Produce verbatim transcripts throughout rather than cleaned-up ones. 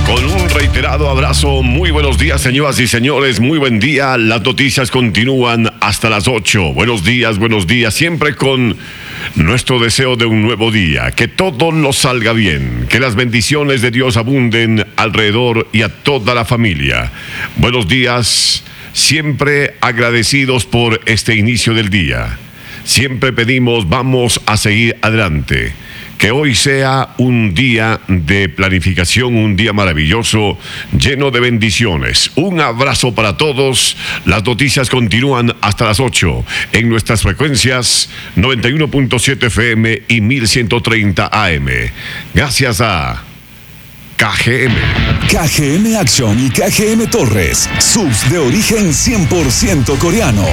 Con un reiterado abrazo, muy buenos días, señoras y señores, muy buen día. Las noticias continúan hasta las ocho. Buenos días, buenos días, siempre con nuestro deseo de un nuevo día. Que todo nos salga bien, que las bendiciones de Dios abunden alrededor y a toda la familia. Buenos días, siempre agradecidos por este inicio del día. Siempre pedimos, vamos a seguir adelante. Que hoy sea un día de planificación, un día maravilloso, lleno de bendiciones. Un abrazo para todos. Las noticias continúan hasta las ocho en nuestras frecuencias noventa y uno punto siete F M y mil ciento treinta A M. Gracias a K G M. K G M Action y K G M Torres, subs de origen cien por ciento coreano.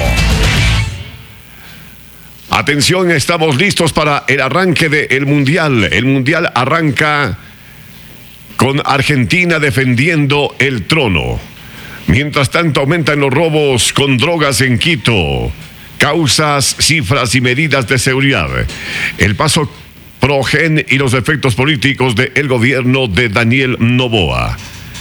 Atención, estamos listos para el arranque del Mundial. El Mundial arranca con Argentina defendiendo el trono. Mientras tanto, aumentan los robos con drogas en Quito. Causas, cifras y medidas de seguridad. El paso Progen y los efectos políticos del gobierno de Daniel Noboa.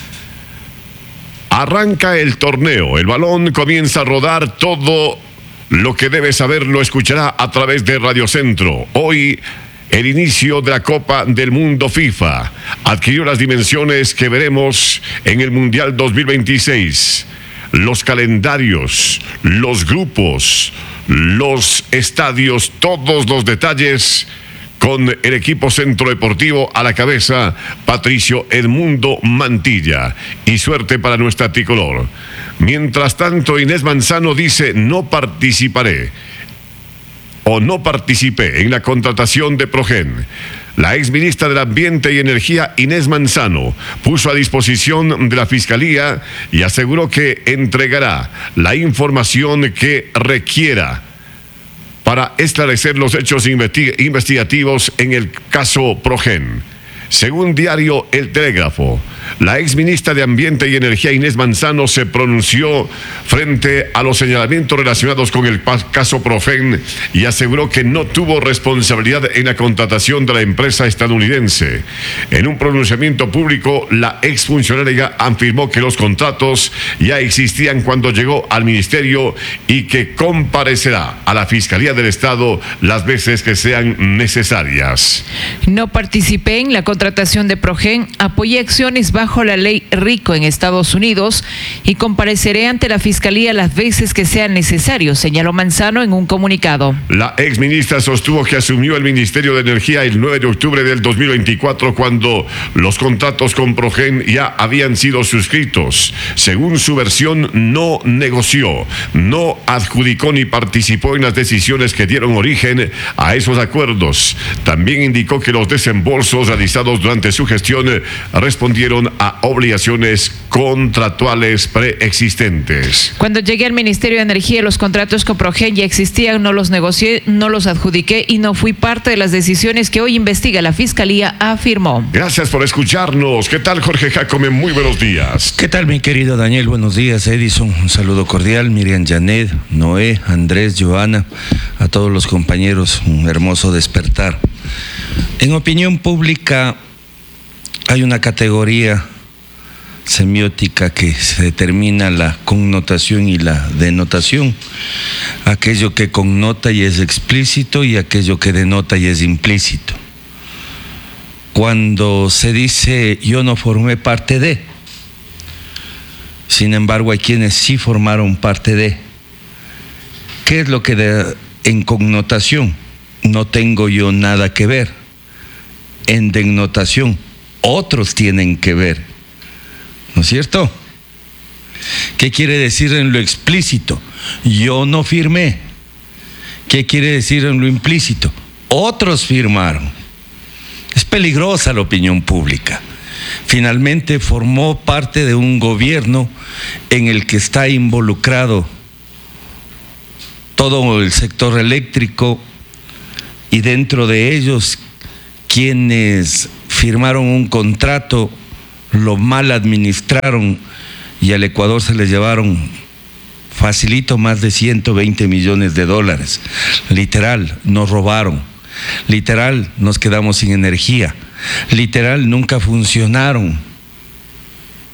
Arranca el torneo. El balón comienza a rodar. Todo lo que debe saber lo escuchará a través de Radio Centro. Hoy, el inicio de la Copa del Mundo FIFA adquirió las dimensiones que veremos en el Mundial dos mil veintiséis. Los calendarios, los grupos, los estadios, todos los detalles con el equipo Centro Deportivo a la cabeza, Patricio Edmundo Mantilla. Y suerte para nuestra tricolor. Mientras tanto, Inés Manzano dice, no participaré o no participé en la contratación de Progen. La exministra del Ambiente y Energía, Inés Manzano, puso a disposición de la Fiscalía y aseguró que entregará la información que requiera para esclarecer los hechos investi- investigativos en el caso Progen. Según diario El Telégrafo, la exministra de Ambiente y Energía, Inés Manzano, se pronunció frente a los señalamientos relacionados con el caso Progen y aseguró que no tuvo responsabilidad en la contratación de la empresa estadounidense. En un pronunciamiento público, la exfuncionaria afirmó que los contratos ya existían cuando llegó al ministerio y que comparecerá a la Fiscalía del Estado las veces que sean necesarias. No participé en la contratación de Progen, apoyé acciones bajo la ley RICO en Estados Unidos y compareceré ante la Fiscalía las veces que sean necesarios, señaló Manzano en un comunicado. La exministra sostuvo que asumió el Ministerio de Energía el nueve de octubre del dos mil veinticuatro cuando los contratos con Progen ya habían sido suscritos. Según su versión, no negoció, no adjudicó ni participó en las decisiones que dieron origen a esos acuerdos. También indicó que los desembolsos realizados durante su gestión respondieron a obligaciones contractuales preexistentes. Cuando llegué al Ministerio de Energía, los contratos con Progen ya existían, no los negocié, no los adjudiqué y no fui parte de las decisiones que hoy investiga la Fiscalía, afirmó. Gracias por escucharnos. ¿Qué tal, Jorge Jacome? Muy buenos días. ¿Qué tal, mi querido Daniel? Buenos días, Edison. Un saludo cordial. Miriam Janet, Noé, Andrés, Joana, a todos los compañeros, un hermoso despertar. En opinión pública hay una categoría semiótica que se determina la connotación y la denotación. Aquello que connota y es explícito y aquello que denota y es implícito. Cuando se dice yo no formé parte de, sin embargo hay quienes sí formaron parte de. ¿Qué es lo que de, en connotación? No tengo yo nada que ver. En dennotación, otros tienen que ver, ¿no es cierto? ¿Qué quiere decir en lo explícito? Yo no firmé. ¿Qué quiere decir en lo implícito? Otros firmaron. Es peligrosa la opinión pública. Finalmente formó parte de un gobierno en el que está involucrado todo el sector eléctrico y dentro de ellos quienes firmaron un contrato, lo mal administraron y al Ecuador se les llevaron facilito más de ciento veinte millones de dólares. Literal, nos robaron. Literal, nos quedamos sin energía. Literal, nunca funcionaron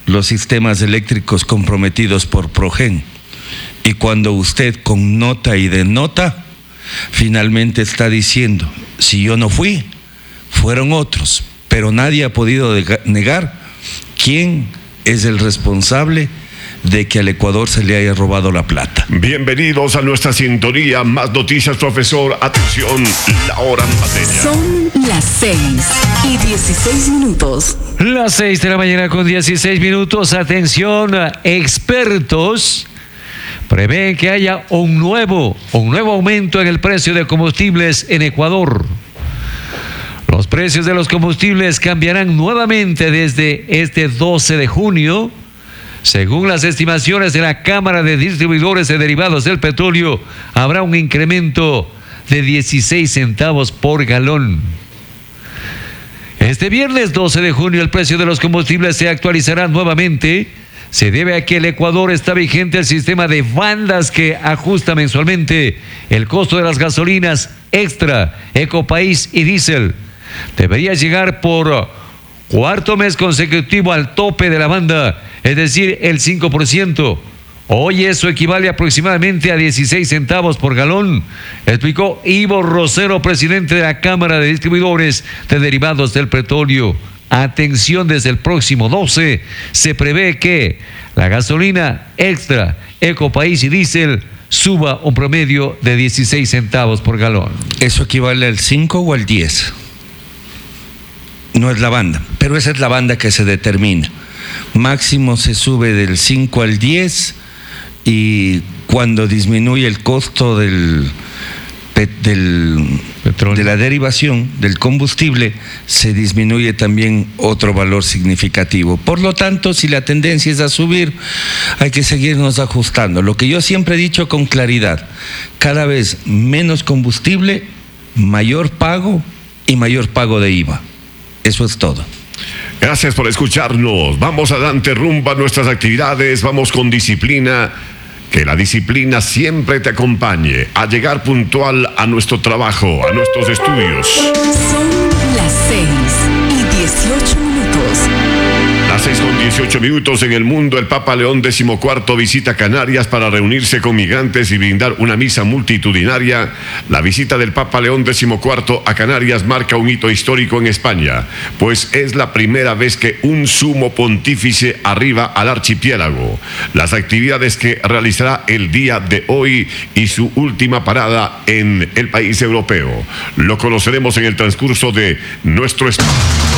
los sistemas eléctricos comprometidos por Progen. Y cuando usted con nota y denota, finalmente está diciendo, si yo no fui, fueron otros, pero nadie ha podido negar quién es el responsable de que al Ecuador se le haya robado la plata. Bienvenidos a nuestra sintonía. Más noticias, profesor. Atención, la hora en materia. Son las seis y dieciséis minutos. Las seis de la mañana con dieciséis minutos. Atención, expertos prevén que haya un nuevo, un nuevo aumento en el precio de combustibles en Ecuador. Los precios de los combustibles cambiarán nuevamente desde este doce de junio. Según las estimaciones de la Cámara de Distribuidores de Derivados del Petróleo, habrá un incremento de dieciséis centavos por galón. Este viernes doce de junio el precio de los combustibles se actualizará nuevamente. Se debe a que el Ecuador está vigente el sistema de bandas que ajusta mensualmente el costo de las gasolinas extra, Ecopaís y diésel. Debería llegar por cuarto mes consecutivo al tope de la banda, es decir, el cinco por ciento. Hoy eso equivale aproximadamente a dieciséis centavos por galón, explicó Ivo Rosero, presidente de la Cámara de Distribuidores de Derivados del Petróleo. Atención, desde el próximo doce se prevé que la gasolina extra, Ecopaís y diésel suba un promedio de dieciséis centavos por galón. ¿Eso equivale al cinco o al diez? No es la banda, pero esa es la banda que se determina. Máximo se sube del cinco al diez y cuando disminuye el costo del, del petróleo, de la derivación del combustible, se disminuye también otro valor significativo. Por lo tanto, si la tendencia es a subir, hay que seguirnos ajustando. Lo que yo siempre he dicho con claridad, cada vez menos combustible, mayor pago y mayor pago de I V A. Eso es todo. Gracias por escucharnos. Vamos adelante rumbo a nuestras actividades. Vamos con disciplina. Que la disciplina siempre te acompañe a llegar puntual a nuestro trabajo, a nuestros estudios. Son las seis y dieciocho minutos. Las seis con dieciocho minutos en el mundo. El Papa León decimocuarto visita Canarias para reunirse con migrantes y brindar una misa multitudinaria. La visita del Papa León decimocuarto a Canarias marca un hito histórico en España, pues es la primera vez que un sumo pontífice arriba al archipiélago. Las actividades que realizará el día de hoy y su última parada en el país europeo lo conoceremos en el transcurso de nuestro espacio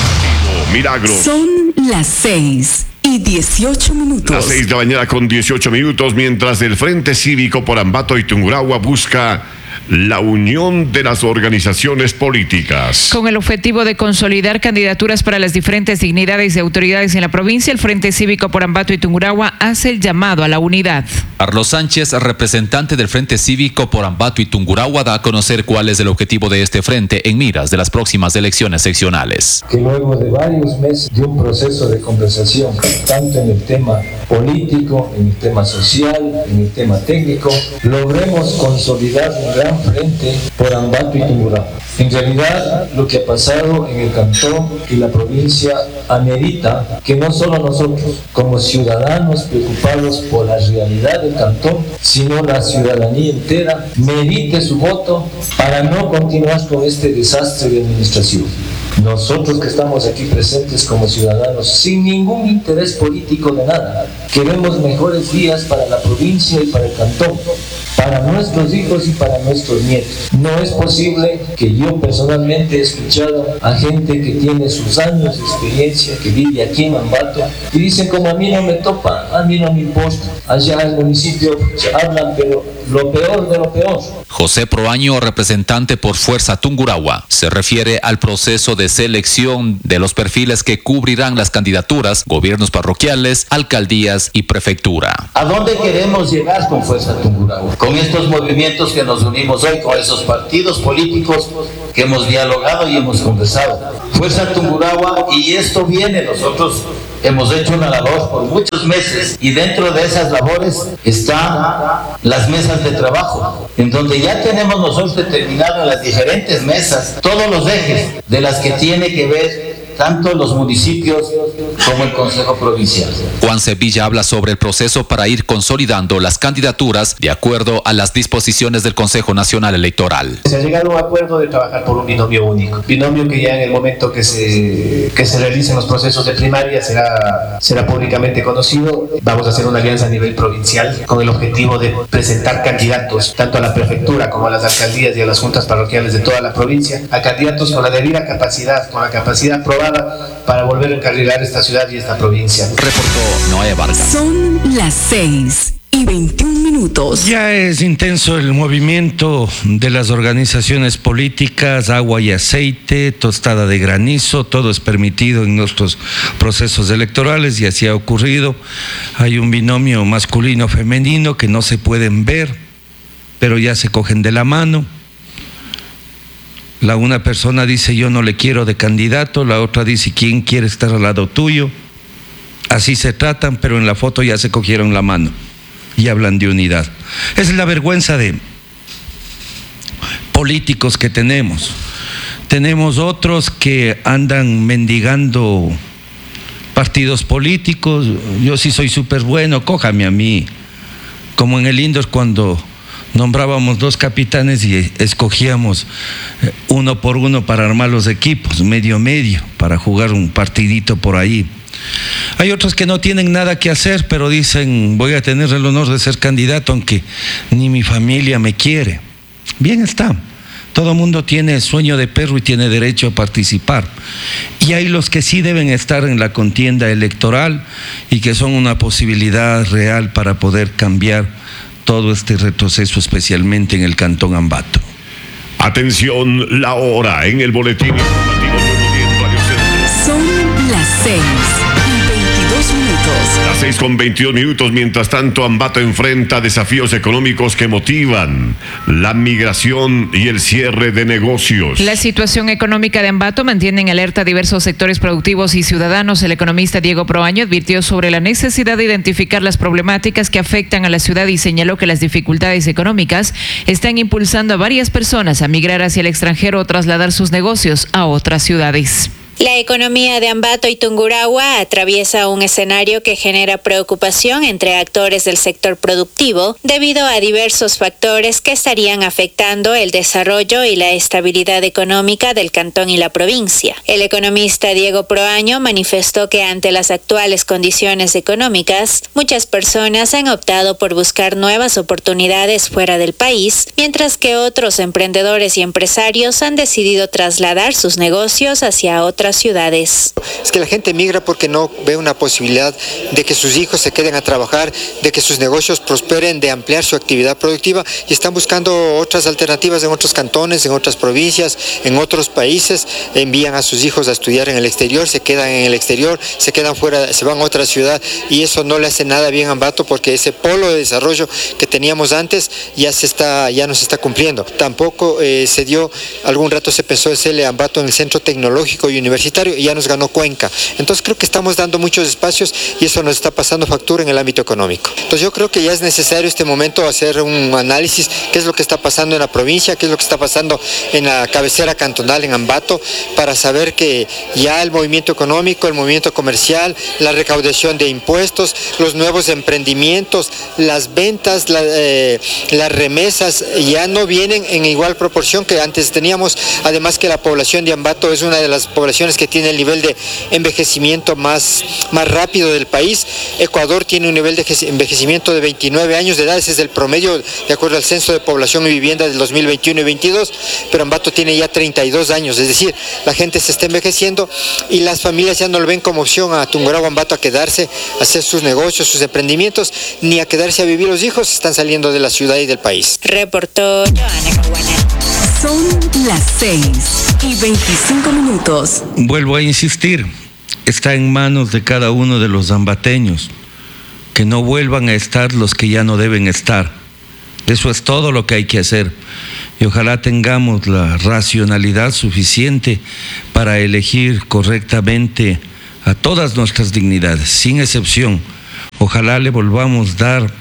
Milagros. Son las seis y dieciocho minutos. Las seis de la mañana con dieciocho minutos, mientras el Frente Cívico por Ambato y Tungurahua busca la unión de las organizaciones políticas. Con el objetivo de consolidar candidaturas para las diferentes dignidades y autoridades en la provincia, el Frente Cívico por Ambato y Tungurahua hace el llamado a la unidad. Carlos Sánchez, representante del Frente Cívico por Ambato y Tungurahua, da a conocer cuál es el objetivo de este frente en miras de las próximas elecciones seccionales. Que luego de varios meses de un proceso de conversación, tanto en el tema político, en el tema social, en el tema técnico, logremos consolidar un gran frente por Ambato y Tungurahua. En realidad, lo que ha pasado en el cantón y la provincia amerita que no solo nosotros, como ciudadanos preocupados por la realidad del cantón, sino la ciudadanía entera, medite su voto para no continuar con este desastre de administración. Nosotros que estamos aquí presentes como ciudadanos, sin ningún interés político de nada, queremos mejores días para la provincia y para el cantón, para nuestros hijos y para nuestros nietos. No es posible que yo personalmente he escuchado a gente que tiene sus años de experiencia, que vive aquí en Ambato, y dicen como a mí no me topa, a mí no me importa. Allá en el municipio hablan, pero lo peor de lo peor. José Proaño, representante por Fuerza Tungurahua, se refiere al proceso de selección de los perfiles que cubrirán las candidaturas, gobiernos parroquiales, alcaldías y prefectura. ¿A dónde queremos llegar con Fuerza Tungurahua? Con estos movimientos que nos unimos hoy, con esos partidos políticos que hemos dialogado y hemos conversado. Fuerza Tungurahua, y esto viene, nosotros hemos hecho una labor por muchos meses y dentro de esas labores están las mesas de trabajo, en donde ya tenemos nosotros determinado en las diferentes mesas todos los ejes de las que tiene que ver tanto los municipios como el Consejo Provincial. Juan Sevilla habla sobre el proceso para ir consolidando las candidaturas de acuerdo a las disposiciones del Consejo Nacional Electoral. Se ha llegado a un acuerdo de trabajar por un binomio único, binomio que ya en el momento que se, que se realicen los procesos de primaria será, será públicamente conocido. Vamos a hacer una alianza a nivel provincial con el objetivo de presentar candidatos tanto a la prefectura como a las alcaldías y a las juntas parroquiales de toda la provincia, a candidatos con la debida capacidad, con la capacidad aprobada para volver a encarrilar esta ciudad y esta provincia. Reportó Noé Vargas. Son las seis y veintiún minutos. Ya es intenso el movimiento de las organizaciones políticas, agua y aceite, tostada de granizo, todo es permitido en nuestros procesos electorales y así ha ocurrido. Hay un binomio masculino-femenino que no se pueden ver, pero ya se cogen de la mano. La una persona dice yo no le quiero de candidato, la otra dice quién quiere estar al lado tuyo. Así se tratan, pero en la foto ya se cogieron la mano y hablan de unidad. Esa es la vergüenza de políticos que tenemos. Tenemos otros que andan mendigando partidos políticos. Yo sí soy súper bueno, cójame a mí. Como en el Indos cuando nombrábamos dos capitanes y escogíamos uno por uno para armar los equipos, medio medio, para jugar un partidito por ahí. Hay otros que no tienen nada que hacer, pero dicen, voy a tener el honor de ser candidato, aunque ni mi familia me quiere. Bien está. Todo mundo tiene sueño de perro y tiene derecho a participar. Y hay los que sí deben estar en la contienda electoral y que son una posibilidad real para poder cambiar todo este retroceso, especialmente en el Cantón Ambato. Atención, la hora en el boletín informativo Nuevo Día en Radio Centro. Son las seis y veintidós minutos. Las seis con veintidós minutos. Mientras tanto, Ambato enfrenta desafíos económicos que motivan la migración y el cierre de negocios. La situación económica de Ambato mantiene en alerta a diversos sectores productivos y ciudadanos. El economista Diego Proaño advirtió sobre la necesidad de identificar las problemáticas que afectan a la ciudad y señaló que las dificultades económicas están impulsando a varias personas a migrar hacia el extranjero o trasladar sus negocios a otras ciudades. La economía de Ambato y Tungurahua atraviesa un escenario que genera preocupación entre actores del sector productivo debido a diversos factores que estarían afectando el desarrollo y la estabilidad económica del cantón y la provincia. El economista Diego Proaño manifestó que ante las actuales condiciones económicas, muchas personas han optado por buscar nuevas oportunidades fuera del país, mientras que otros emprendedores y empresarios han decidido trasladar sus negocios hacia otras ciudades. Es que la gente migra porque no ve una posibilidad de que sus hijos se queden a trabajar, de que sus negocios prosperen, de ampliar su actividad productiva y están buscando otras alternativas en otros cantones, en otras provincias, en otros países. Envían a sus hijos a estudiar en el exterior, se quedan en el exterior, se quedan fuera, se van a otra ciudad y eso no le hace nada bien a Ambato porque ese polo de desarrollo que teníamos antes ya se está, ya no se está cumpliendo. Tampoco eh, se dio, algún rato se pensó hacerle a Ambato en el centro tecnológico y universitario y ya nos ganó Cuenca. Entonces creo que estamos dando muchos espacios y eso nos está pasando factura en el ámbito económico. Entonces yo creo que ya es necesario este momento hacer un análisis, qué es lo que está pasando en la provincia, qué es lo que está pasando en la cabecera cantonal, en Ambato, para saber que ya el movimiento económico, el movimiento comercial, la recaudación de impuestos, los nuevos emprendimientos, las ventas, la, eh, las remesas ya no vienen en igual proporción que antes teníamos. Además que la población de Ambato es una de las poblaciones que tiene el nivel de envejecimiento más, más rápido del país. Ecuador tiene un nivel de envejecimiento de veintinueve años de edad, ese es el promedio de acuerdo al Censo de Población y Vivienda del dos mil veintiuno y veintidós, pero Ambato tiene ya treinta y dos años, es decir, la gente se está envejeciendo y las familias ya no lo ven como opción a Tungurahua, Ambato, a quedarse, a hacer sus negocios, sus emprendimientos, ni a quedarse a vivir. Los hijos están saliendo de la ciudad y del país. Reportó Joana Caguana. Son las seis y veinticinco minutos. Vuelvo a insistir, está en manos de cada uno de los ambateños que no vuelvan a estar los que ya no deben estar. Eso es todo lo que hay que hacer y ojalá tengamos la racionalidad suficiente para elegir correctamente a todas nuestras dignidades, sin excepción. Ojalá le volvamos a dar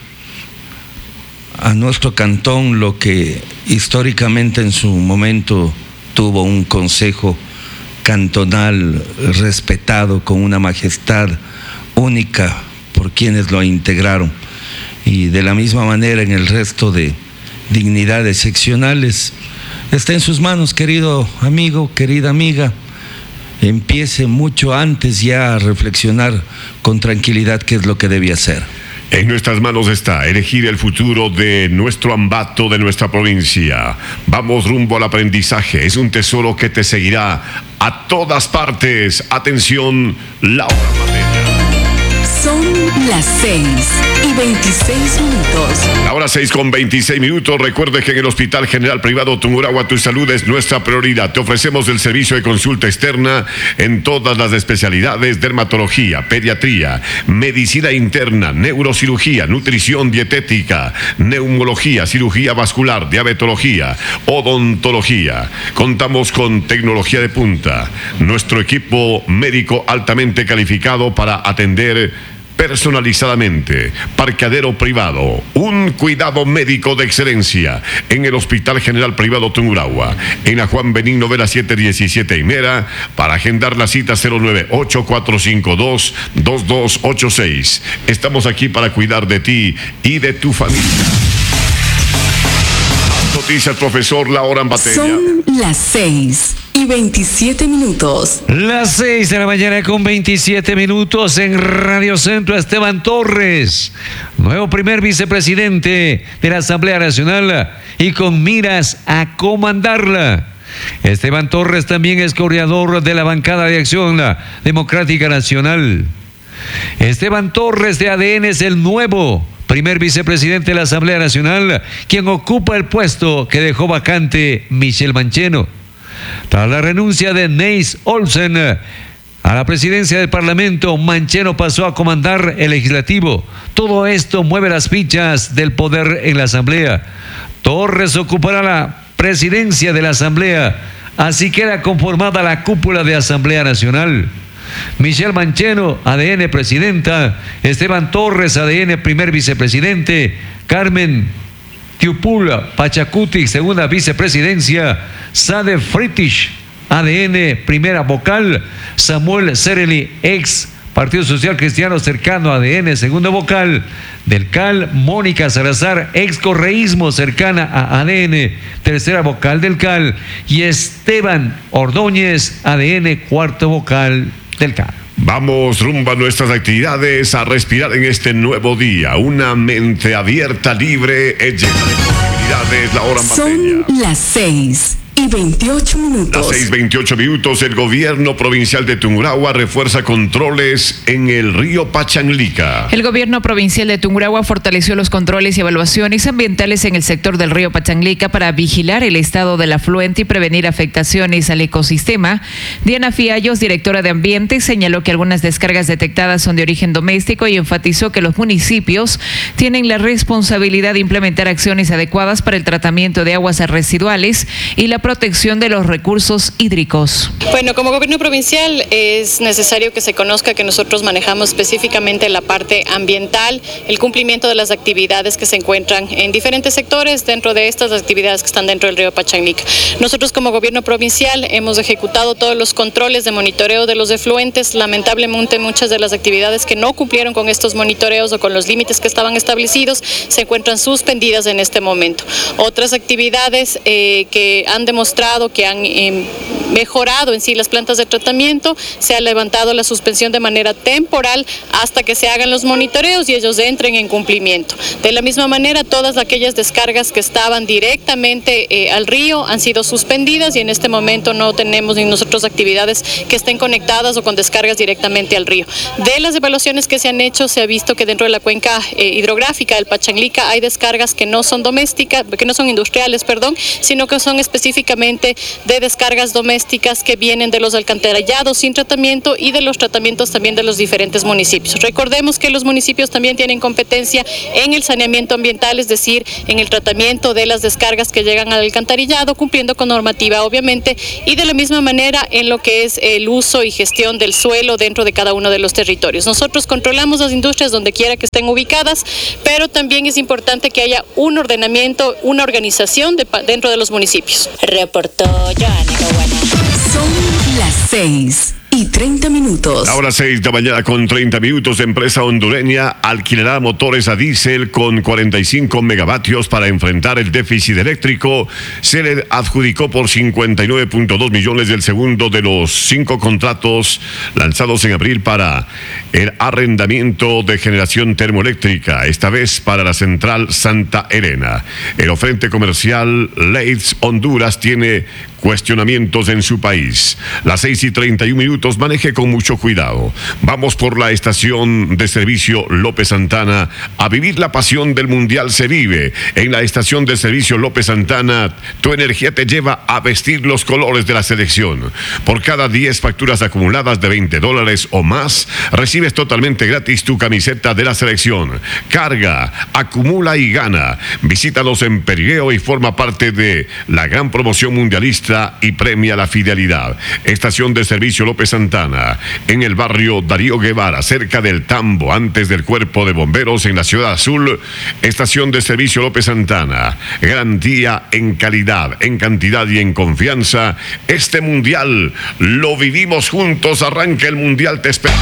a nuestro cantón lo que históricamente en su momento tuvo un consejo cantonal respetado con una majestad única por quienes lo integraron. Y de la misma manera en el resto de dignidades seccionales, está en sus manos, querido amigo, querida amiga. Empiece mucho antes ya a reflexionar con tranquilidad qué es lo que debe hacer. En nuestras manos está elegir el futuro de nuestro Ambato, de nuestra provincia. Vamos rumbo al aprendizaje. Es un tesoro que te seguirá a todas partes. Atención, la hora materia. Son las seis y veintiséis minutos. Ahora seis con veintiséis minutos. Recuerde que en el Hospital General Privado Tungurahua tu salud es nuestra prioridad. Te ofrecemos el servicio de consulta externa en todas las especialidades: dermatología, pediatría, medicina interna, neurocirugía, nutrición dietética, neumología, cirugía vascular, diabetología, odontología. Contamos con tecnología de punta. Nuestro equipo médico altamente calificado para atender personalizadamente. Parqueadero privado, un cuidado médico de excelencia en el Hospital General Privado Tungurahua, en la Juan Benigno Vera siete diecisiete Imera. Para agendar la cita cero nueve ocho cuatro cinco dos dos dos ocho seis. Estamos aquí para cuidar de ti y de tu familia. Noticias, profesor, la hora en batería. Son las seis y veintisiete minutos. Las seis de la mañana con veintisiete minutos en Radio Centro. Esteban Torres, nuevo primer vicepresidente de la Asamblea Nacional y con miras a comandarla. Esteban Torres también es coordinador de la bancada de Acción Democrática Nacional. Esteban Torres de A D N es el nuevo primer vicepresidente de la Asamblea Nacional, quien ocupa el puesto que dejó vacante Michel Mancheno. Tras la renuncia de Neis Olsen a la presidencia del Parlamento, Mancheno pasó a comandar el legislativo. Todo esto mueve las fichas del poder en la Asamblea. Torres ocupará la presidencia de la Asamblea, así queda conformada la cúpula de Asamblea Nacional. Michel Mancheno, A D N presidenta; Esteban Torres, A D N primer vicepresidente; Carmen Tiupula Pachacuti, segunda vicepresidencia; Sade Friedrich, A D N primera vocal; Samuel Sereli, ex Partido Social Cristiano cercano a A D N, segundo vocal del C A L; Mónica Salazar, ex correísmo cercana a A D N, tercera vocal del C A L; y Esteban Ordóñez, A D N, cuarto vocal del C A L. Vamos rumbo a nuestras actividades, a respirar en este nuevo día. Una mente abierta, libre, es llena de posibilidades. La hora en Son batería. las seis y veintiocho minutos. Las seis veintiocho minutos. El gobierno provincial de Tungurahua refuerza controles en el río Pachanglica. El gobierno provincial de Tungurahua fortaleció los controles y evaluaciones ambientales en el sector del río Pachanglica para vigilar el estado del afluente y prevenir afectaciones al ecosistema. Diana Fiallos, directora de Ambiente, señaló que algunas descargas detectadas son de origen doméstico y enfatizó que los municipios tienen la responsabilidad de implementar acciones adecuadas para el tratamiento de aguas residuales y la protección de los recursos hídricos. Bueno, como gobierno provincial es necesario que se conozca que nosotros manejamos específicamente la parte ambiental, el cumplimiento de las actividades que se encuentran en diferentes sectores dentro de estas actividades que están dentro del río Pachanglica. Nosotros como gobierno provincial hemos ejecutado todos los controles de monitoreo de los efluentes. Lamentablemente muchas de las actividades que no cumplieron con estos monitoreos o con los límites que estaban establecidos se encuentran suspendidas en este momento. Otras actividades eh, que han demostrado demostrado que han eh, mejorado en sí las plantas de tratamiento, se ha levantado la suspensión de manera temporal hasta que se hagan los monitoreos y ellos entren en cumplimiento. De la misma manera, todas aquellas descargas que estaban directamente eh, al río han sido suspendidas y en este momento no tenemos ni nosotros actividades que estén conectadas o con descargas directamente al río. De las evaluaciones que se han hecho, se ha visto que dentro de la cuenca eh, hidrográfica del Pachanglica hay descargas que no son domésticas, que no son industriales, perdón, sino que son específicamente de descargas domésticas que vienen de los alcantarillados sin tratamiento y de los tratamientos también de los diferentes municipios. Recordemos que los municipios también tienen competencia en el saneamiento ambiental, es decir, en el tratamiento de las descargas que llegan al alcantarillado, cumpliendo con normativa obviamente, y de la misma manera en lo que es el uso y gestión del suelo dentro de cada uno de los territorios. Nosotros controlamos las industrias donde quiera que estén ubicadas, pero también es importante que haya un ordenamiento, una organización de, dentro de los municipios. Reportó Joana Caguana. Son Las seis y treinta minutos. Ahora seis de la mañana con treinta minutos. Empresa hondureña alquilará motores a diésel con cuarenta y cinco megavatios para enfrentar el déficit eléctrico. Se le adjudicó por cincuenta y nueve punto dos millones del segundo de los cinco contratos lanzados en abril para el arrendamiento de generación termoeléctrica, esta vez para la central Santa Elena. El oferente comercial Leeds Honduras tiene cuestionamientos en su país. Las seis y treinta y un minutos, maneje con mucho cuidado. Vamos por la estación de servicio López Santana a vivir la pasión del Mundial se vive. En la estación de servicio López Santana, tu energía te lleva a vestir los colores de la selección. Por cada diez facturas acumuladas de veinte dólares o más, recibes totalmente gratis tu camiseta de la selección. Carga, acumula y gana. Visítalos en Perigueo y forma parte de la gran promoción mundialista y premia la fidelidad. Estación de servicio López Santana, en el barrio Darío Guevara, cerca del Tambo, antes del Cuerpo de Bomberos en la Ciudad Azul. Estación de servicio López Santana, garantía en calidad, en cantidad y en confianza. Este mundial lo vivimos juntos. Arranca el mundial, te espera.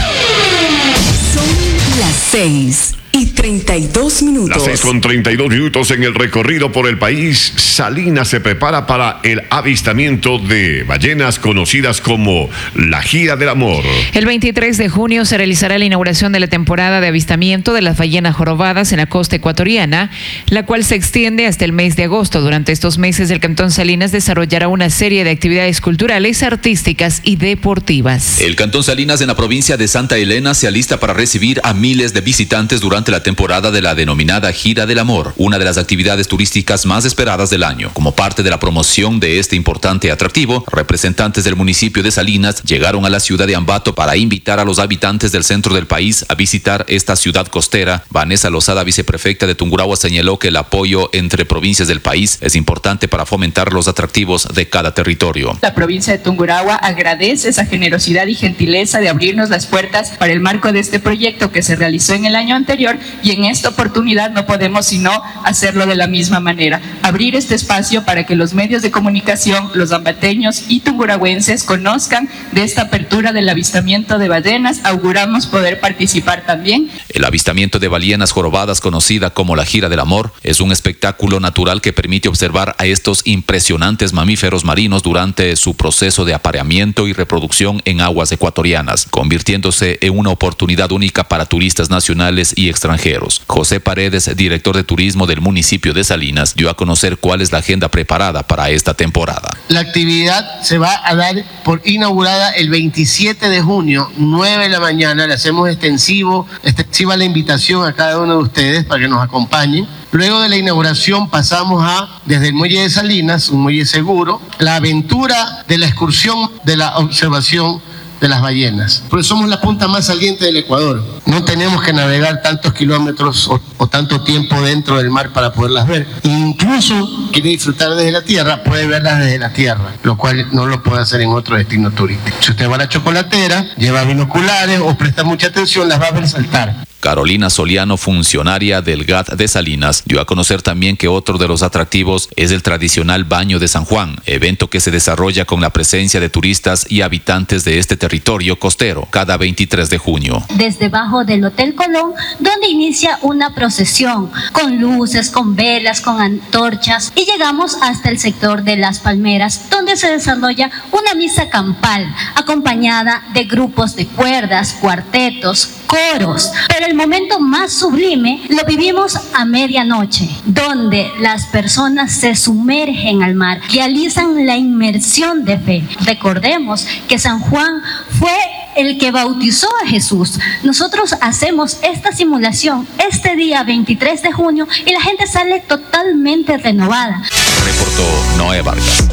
Son las seis y treinta y dos minutos. Las seis con treinta y dos minutos. En el recorrido por el país, Salinas se prepara para el avistamiento de ballenas conocidas como la Gira del Amor. El veintitrés de junio se realizará la inauguración de la temporada de avistamiento de las ballenas jorobadas en la costa ecuatoriana, la cual se extiende hasta el mes de agosto. Durante estos meses, el Cantón Salinas desarrollará una serie de actividades culturales, artísticas y deportivas. El Cantón Salinas en la provincia de Santa Elena se alista para recibir a miles de visitantes durante la temporada de la denominada Gira del Amor, una de las actividades turísticas más esperadas del año. Como parte de la promoción de este importante atractivo, representantes del municipio de Salinas llegaron a la ciudad de Ambato para invitar a los habitantes del centro del país a visitar esta ciudad costera. Vanessa Lozada, viceprefecta de Tungurahua, señaló que el apoyo entre provincias del país es importante para fomentar los atractivos de cada territorio. La provincia de Tungurahua agradece esa generosidad y gentileza de abrirnos las puertas para el marco de este proyecto que se realizó en el año anterior, y en esta oportunidad no podemos sino hacerlo de la misma manera, abrir este espacio para que los medios de comunicación, los ambateños y tungurahuenses conozcan de esta apertura del avistamiento de ballenas. Auguramos poder participar también. El avistamiento de ballenas jorobadas, conocida como la Gira del Amor, es un espectáculo natural que permite observar a estos impresionantes mamíferos marinos durante su proceso de apareamiento y reproducción en aguas ecuatorianas, convirtiéndose en una oportunidad única para turistas nacionales y extranjeros. José Paredes, director de turismo del municipio de Salinas, dio a conocer cuál es la agenda preparada para esta temporada. La actividad se va a dar por inaugurada el veintisiete de junio, nueve de la mañana. Le hacemos extensivo, extensiva la invitación a cada uno de ustedes para que nos acompañen. Luego de la inauguración pasamos a, desde el muelle de Salinas, un muelle seguro, la aventura de la excursión de la observación de las ballenas. Porque somos la punta más saliente del Ecuador. No tenemos que navegar tantos kilómetros o, o tanto tiempo dentro del mar para poderlas ver. Incluso quiere disfrutar desde la tierra, puede verlas desde la tierra, lo cual no lo puede hacer en otro destino turístico. Si usted va a la chocolatera, lleva binoculares o presta mucha atención, las va a ver saltar. Carolina Soliano, funcionaria del G A T de Salinas, dio a conocer también que otro de los atractivos es el tradicional Baño de San Juan, evento que se desarrolla con la presencia de turistas y habitantes de este territorio costero cada veintitrés de junio. Desde bajo del Hotel Colón, donde inicia una procesión con luces, con velas, con antorchas, y llegamos hasta el sector de Las Palmeras, donde se desarrolla una misa campal acompañada de grupos de cuerdas, cuartetos, coros, pero el momento más sublime lo vivimos a medianoche, donde las personas se sumergen al mar, realizan la inmersión de fe. Recordemos que San Juan fue el que bautizó a Jesús. Nosotros hacemos esta simulación este día veintitrés de junio y la gente sale totalmente renovada. Reportó Noé Vargas.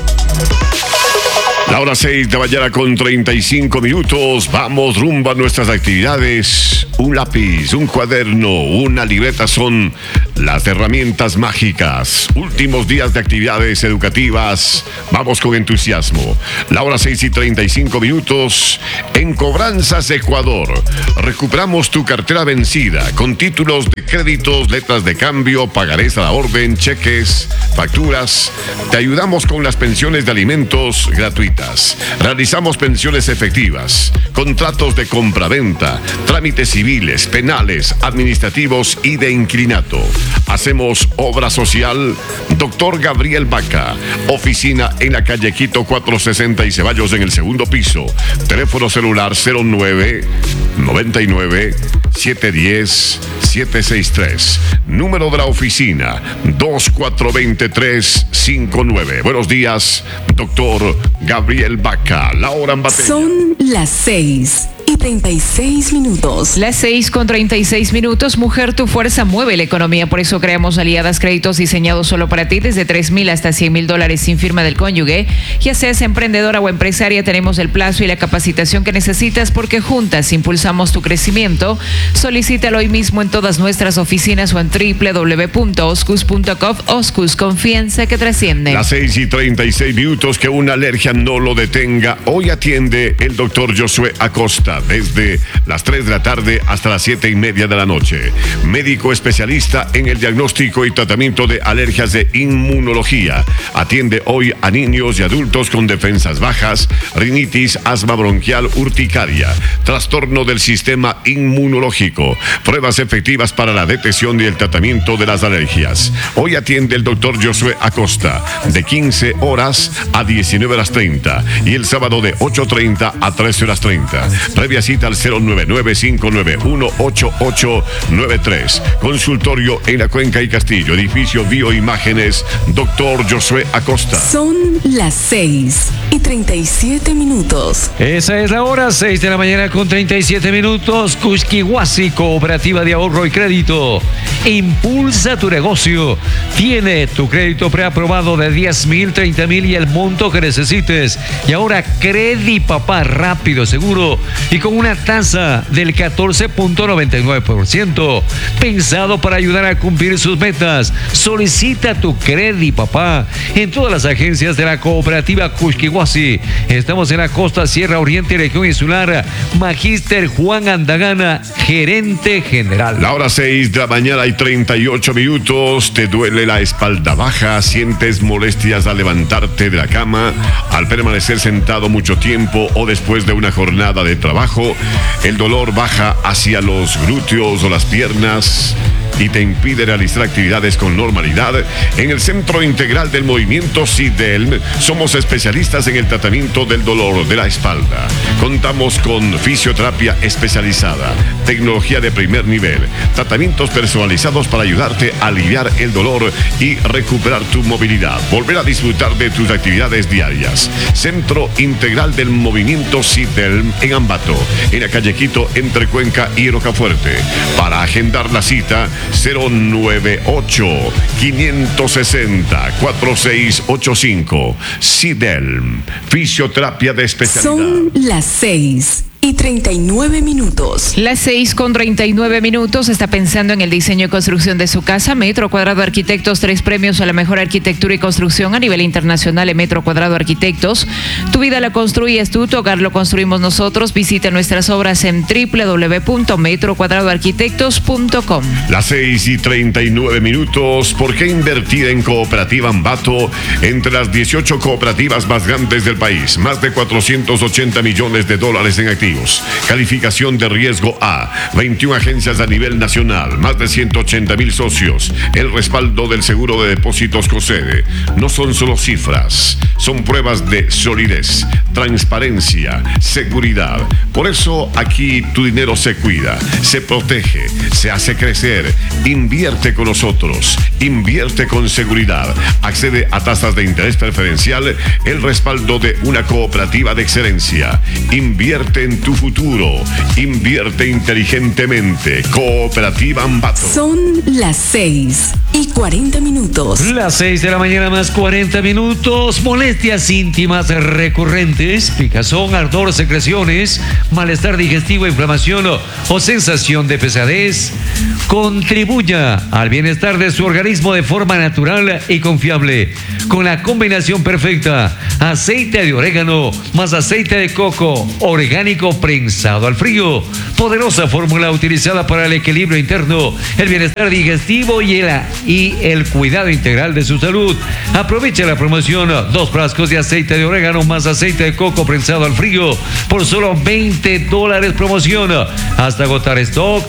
La hora seis de la mañana con treinta y cinco minutos. Vamos rumbo a nuestras actividades. Un lápiz, un cuaderno, una libreta son las herramientas mágicas. Últimos días de actividades educativas. Vamos con entusiasmo. La hora seis y treinta y cinco minutos. En Cobranzas Ecuador. Recuperamos tu cartera vencida con títulos de créditos, letras de cambio, pagarés a la orden, cheques, facturas. Te ayudamos con las pensiones de alimentos gratuitas. Realizamos pensiones efectivas, contratos de compraventa, trámites civiles, penales, administrativos y de inquilinato. Hacemos obra social. Doctor Gabriel Vaca. Oficina en la calle Quito cuatrocientos sesenta y Ceballos en el segundo piso. Teléfono celular cero nueve noventa y nueve siete uno cero siete seis tres. Número de la oficina dos cuatro dos tres cinco nueve. Buenos días, doctor Gabriel Vaca. La hora en batería. Son las seis y treinta y seis minutos. Las seis con treinta y seis minutos. Mujer, tu fuerza mueve la economía. Por eso creamos Aliadas, créditos diseñados solo para ti, desde tres mil hasta cien mil dólares sin firma del cónyuge. Ya seas emprendedora o empresaria, tenemos el plazo y la capacitación que necesitas, porque juntas impulsamos tu crecimiento. Solicítalo hoy mismo en todas nuestras oficinas o en doble u doble u doble u punto oscus punto com. Oscus, confianza que trasciende. Las seis y treinta y seis minutos. Que una alergia no lo detenga. Hoy atiende el doctor Josué Acosta desde las tres de la tarde hasta las siete y media de la noche. Médico especialista en el diagnóstico y tratamiento de alergias de inmunología. Atiende hoy a niños y adultos con defensas bajas, rinitis, asma bronquial, urticaria, trastorno del sistema inmunológico, pruebas efectivas para la detección y el tratamiento de las alergias. Hoy atiende el doctor Josué Acosta de quince horas a diecinueve horas treinta y el sábado de ocho treinta a trece horas treinta. Previa cita al cero nueve nueve cinco nueve uno ocho ocho nueve tres. Consultorio en la Cuenca y Castillo, edificio Bioimágenes, doctor Josué Acosta. Son las seis y treinta y siete minutos. Esa es la hora, seis de la mañana con treinta y siete minutos. Cusquihuasi, Cooperativa de Ahorro y Crédito. Impulsa tu negocio. Tiene tu crédito preaprobado de diez mil, treinta mil y el monto que necesites. Y ahora Credi Papá, rápido, seguro y con una tasa del catorce punto noventa y nueve por ciento, pensado para ayudar a cumplir sus metas. Solicita tu Credi Papá en todas las agencias de la Cooperativa Cusquihuasi. Estamos en la costa, Sierra Oriente y región insular. Magíster Juan Andagana, gerente general. La hora seis de la mañana y treinta y ocho minutos. ¿Te duele la espalda baja? ¿Sientes molestias al levantarte de la cama? ¿Al permanecer sentado mucho tiempo o después de una jornada de trabajo? ¿El dolor baja hacia los glúteos o las piernas y te impide realizar actividades con normalidad? En el Centro Integral del Movimiento SIDELM somos especialistas en el tratamiento del dolor de la espalda. Contamos con fisioterapia especializada, tecnología de primer nivel, tratamientos personalizados para ayudarte a aliviar el dolor y recuperar tu movilidad, volver a disfrutar de tus actividades diarias. Centro Integral del Movimiento SIDELM en Ambato, en la calle Quito, entre Cuenca y Rocafuerte. Para agendar la cita, cero nueve ocho, cinco seis cero, cuatro seis ocho cinco. SIDELM, fisioterapia de especialidad. Son las seis y treinta y nueve minutos. Las seis con treinta y nueve minutos. Está pensando en el diseño y construcción de su casa. Metro Cuadrado Arquitectos, tres premios a la mejor arquitectura y construcción a nivel internacional en Metro Cuadrado Arquitectos. Tu vida la construyes tú, tu hogar lo construimos nosotros. Visita nuestras obras en doble u doble u doble u punto metro cuadrado arquitectos punto com. Las seis y treinta y nueve minutos. ¿Por qué invertir en Cooperativa Ambato? Entre las dieciocho cooperativas más grandes del país, más de cuatrocientos ochenta millones de dólares en activos. Calificación de riesgo A, veintiuna agencias a nivel nacional, más de ciento ochenta mil socios. El respaldo del Seguro de Depósitos COSEDE. No son solo cifras, son pruebas de solidez, transparencia, seguridad. Por eso aquí tu dinero se cuida, se protege, se hace crecer. Invierte con nosotros, invierte con seguridad. Accede a tasas de interés preferencial, el respaldo de una cooperativa de excelencia. Invierte en tu futuro. Invierte inteligentemente. Cooperativa Ambato. Son las seis y cuarenta minutos. Las seis de la mañana más cuarenta minutos. Molestias íntimas recurrentes, picazón, ardor, secreciones, malestar digestivo, inflamación o, o sensación de pesadez. Contribuya al bienestar de su organismo de forma natural y confiable con la combinación perfecta: aceite de orégano más aceite de coco orgánico prensado al frío. Poderosa fórmula utilizada para el equilibrio interno, el bienestar digestivo y el, y el cuidado integral de su salud. Aprovecha la promoción: dos frascos de aceite de orégano más aceite de coco prensado al frío por solo veinte dólares promoción hasta agotar stock